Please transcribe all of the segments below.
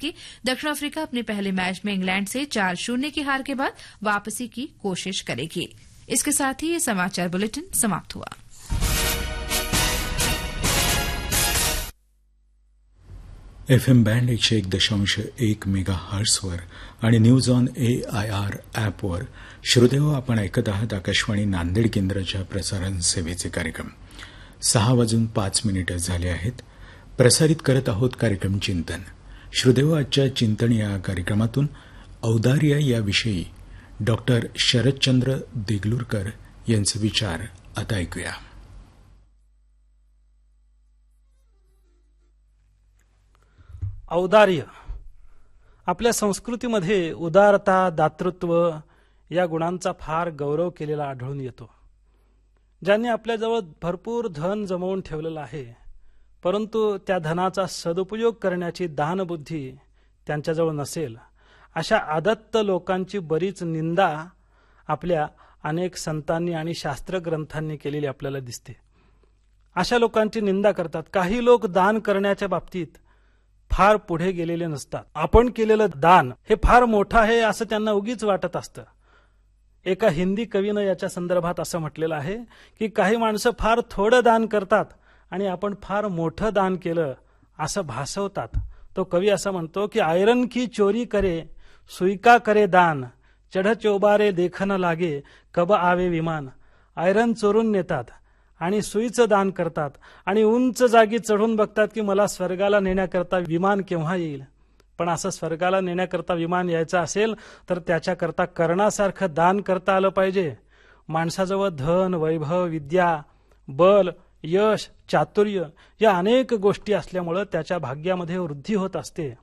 कि दक्षिण अफ्रीका अपने पहले मैच में इंग्लैंड से 4-0 की हार के बाद वापसी की कोशिश करेगी। इसके साथ ही ये समाचार बुलेटिन समाप्त हुआ। FM बँड 101.1 मेगाहर्ट्झवर आणि न्यूज ऑन AIR ॲपवर श्रोतेहो, आपण ऐकत आहात आकाशवाणी नांदेड केंद्राच्या प्रसारण सेवेचे कार्यक्रम। 6:05 झाले आहेत। प्रसारित करत आहोत कार्यक्रम चिंतन। श्रोतेहो, आजच्या चिंतन या कार्यक्रमातून औदार्य याविषयी डॉक्टर शरदचंद्र देगलूरकर यांचे विचार आता ऐकूया। औदार्य आपल्या संस्कृतीमध्ये उदारता, दातृत्व या गुणांचा फार गौरव केलेला आढळून येतो। ज्यांनी आपल्याजवळ भरपूर धन जमवून ठेवलेलं आहे, परंतु त्या धनाचा सदुपयोग करण्याची दानबुद्धी त्यांच्याजवळ नसेल, अशा आदत्त लोकांची बरीच निंदा आपल्या अनेक संतांनी आणि शास्त्रग्रंथांनी केलेली आपल्याला दिसते। अशा लोकांची निंदा करतात। काही लोक दान करण्याच्या बाबतीत फार पुढे गेलेले नसतात। आपण केलेलं दान हे फार मोठं आहे असं त्यांना उगीच वाटत असतं। एका हिंदी कवीनं याच्या संदर्भात असं म्हटलेलं आहे की काही माणसं फार थोडं दान करतात आणि आपण फार मोठं दान केलं असं भासवतात। तो कवी असं म्हणतो की आयरन की चोरी करे, सुई का करे दान, चढ चोबारे देख न लागे, कब आवे विमान। आयरन चोरून नेतात आणि सुईचं दान करतात आणि उंच जागी चढून बघतात की मला स्वर्गाला नेण्याकरता विमान केव्हा येईल। पण असं स्वर्गाला नेण्याकरता विमान यायचं असेल तर त्याच्याकरता कर्णासारखं दान करता आलं पाहिजे। माणसाजवळ धन, वैभव, विद्या, बल, यश, चातुर्य या अनेक गोष्टी असल्यामुळे त्याच्या भाग्यामध्ये वृद्धी होत असते।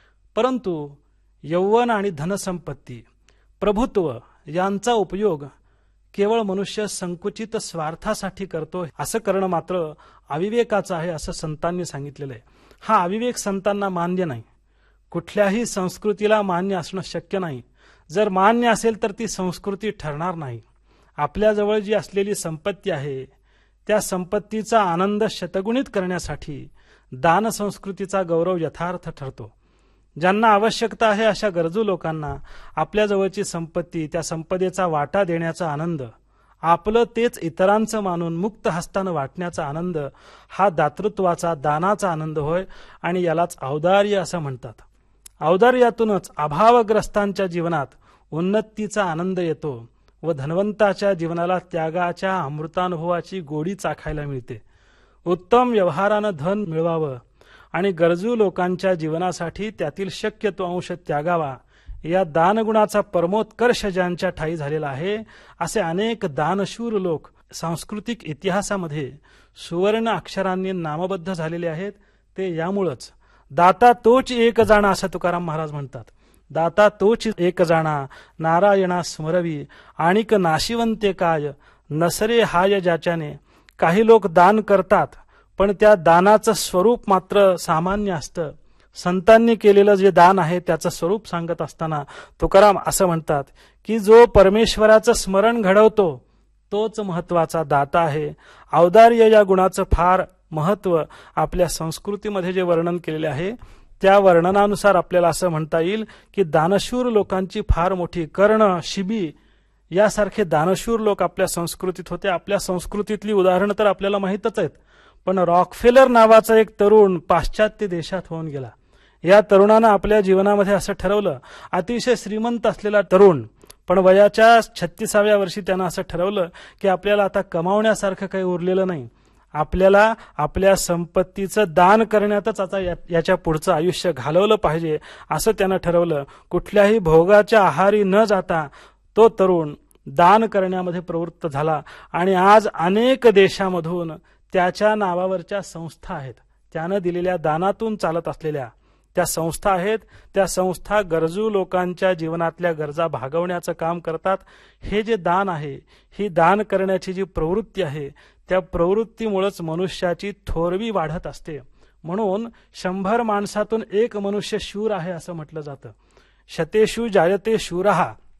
परंतु यौवन आणि धनसंपत्ती, प्रभुत्व यांचा उपयोग केवळ मनुष्य संकुचित स्वार्थासाठी करतो, असं करणं मात्र अविवेकाचं आहे असं संतांनी सांगितलेलं आहे। हा अविवेक संतांना मान्य नाही। कुठल्याही संस्कृतीला मान्य असणं शक्य नाही। जर मान्य असेल तर ती संस्कृती ठरणार नाही। आपल्याजवळ जी असलेली संपत्ती आहे त्या संपत्तीचा आनंद शतगुणित करण्यासाठी दान संस्कृतीचा गौरव यथार्थ ठरतो। ज्यांना आवश्यकता आहे अशा गरजू लोकांना आपल्याजवळची संपत्ती, त्या संपदेचा वाटा देण्याचा आनंद, आपलं तेच इतरांचं मानून मुक्त हस्तानं वाटण्याचा आनंद हा दातृत्वाचा, दानाचा आनंद होय आणि यालाच औदार्य असं म्हणतात। औदार्यातूनच अभावग्रस्तांच्या जीवनात उन्नतीचा आनंद येतो व धनवंताच्या जीवनाला त्यागाच्या अमृतानुभवाची गोडी चाखायला मिळते। उत्तम व्यवहारानं धन मिळवावं आणि गरजू लोकांच्या जीवनासाठी त्यातील शक्य तो अंश त्यागावा, या दानगुणाचा परमोत्कर्ष ज्यांच्या ठायी झालेला आहे, असे अनेक दानशूर लोक सांस्कृतिक इतिहासामध्ये सुवर्ण अक्षरांनी नामबद्ध झालेले आहेत। ते यामुळेच दाता तोच एक जाणा असं तुकाराम महाराज म्हणतात। दाता तोच एक जाणा, नारायणा स्मरवी, आणिक नाशिवंते काय, नसरे हाय ज्याच्याने। काही लोक दान करतात पण त्या दानाचं स्वरूप मात्र सामान्य असतं। संतांनी केलेलं जे दान आहे त्याचं स्वरूप सांगत असताना तुकाराम असं म्हणतात की जो परमेश्वराचं स्मरण घडवतो तोच महत्वाचा दाता आहे। औदार्य या गुणाचं फार महत्व आपल्या संस्कृतीमध्ये जे वर्णन केलेले आहे त्या वर्णनानुसार आपल्याला असं म्हणता येईल की दानशूर लोकांची फार मोठी, कर्ण, शिबी यासारखे दानशूर लोक आपल्या संस्कृतीत होते। आपल्या संस्कृतीतली उदाहरणं तर आपल्याला माहीतच आहेत, पण रॉकफेलर नावाचा एक तरुण पाश्चात्य देशात होऊन गेला। या तरुणानं आपल्या जीवनामध्ये असं ठरवलं, अतिशय श्रीमंत असलेला तरुण, पण वयाच्या 36व्या वर्षी त्यानं असं ठरवलं की आपल्याला आता कमावण्यासारखं काही उरलेलं नाही, आपल्याला आपल्या संपत्तीचं दान करण्यातच आता याच्या पुढचं आयुष्य घालवलं पाहिजे असं त्यानं ठरवलं। कुठल्याही भोगाच्या आहारी न जाता तो तरुण दान करण्यामध्ये प्रवृत्त झाला आणि आज अनेक देशांमधून त्याच्या नावावरच्या संस्था आहेत, त्यानं दिलेल्या दानातून चालत असलेल्या त्या संस्था आहेत। त्या संस्था गरजू लोकांच्या जीवनातल्या गरजा भागवण्याचं काम करतात। हे जे दान आहे, ही दान करण्याची जी प्रवृत्ती आहे त्या प्रवृत्तीमुळेच मनुष्याची थोरवी वाढत असते। म्हणून 100 माणसातून एक मनुष्य शूर आहे असं म्हटलं जातं। शतेषु जायते शूरः,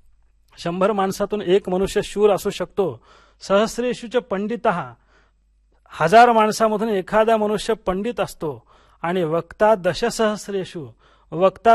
100 माणसातून एक मनुष्य शूर असू शकतो। सहस्रेषुच पंडितः, 1000 माणसामधून एखादा मनुष्य पंडित असतो आणि वक्ता दशसहस्रेषु, वक्ता